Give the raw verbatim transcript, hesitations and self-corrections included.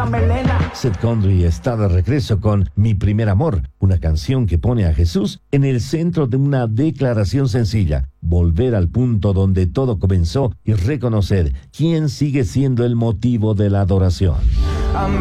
Seth Condry está de regreso con Mi Primer Amor, una canción que pone a Jesús en el centro de una declaración sencilla: volver al punto donde todo comenzó y reconocer quién sigue siendo el motivo de la adoración.